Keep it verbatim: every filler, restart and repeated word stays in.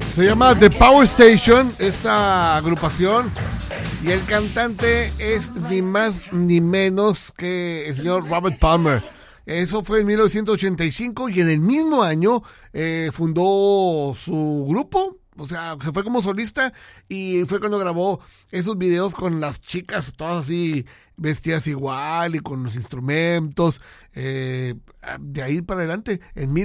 Se llama The Power Station, esta agrupación. Y el cantante es ni más ni menos que el señor Robert Palmer. Eso fue en mil novecientos ochenta y cinco y en el mismo año eh, fundó su grupo. O sea, se fue como solista y fue cuando grabó esos videos con las chicas todas así vestidas igual y con los instrumentos. Eh, de ahí para adelante, en